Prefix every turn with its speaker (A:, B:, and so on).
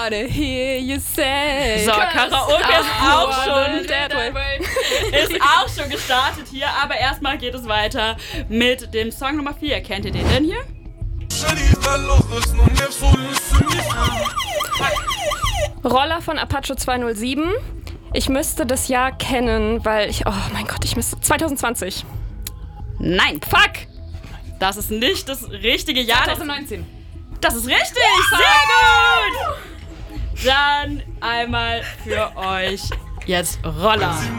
A: wanna hear you say.
B: So, Karaoke ist auch schon gestartet hier, aber erstmal geht es weiter mit dem Song Nummer 4. Kennt ihr den denn hier?
C: Roller von Apache 207. Ich müsste das Jahr kennen, weil ich... Oh mein Gott, ich müsste... 2020.
B: Nein, fuck! Das ist nicht das richtige Jahr.
A: 2019.
B: Das ist richtig! Sehr gut! Dann einmal für euch jetzt Roller.